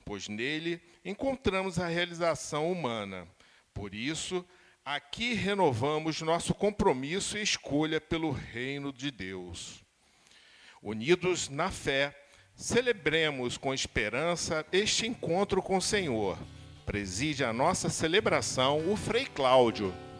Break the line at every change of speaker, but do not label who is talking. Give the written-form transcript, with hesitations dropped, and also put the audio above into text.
pois nele encontramos a realização humana. Por isso, aqui renovamos nosso compromisso e escolha pelo reino de Deus. Unidos na fé, celebremos com esperança este encontro com o Senhor. Preside a nossa celebração o Frei Cláudio.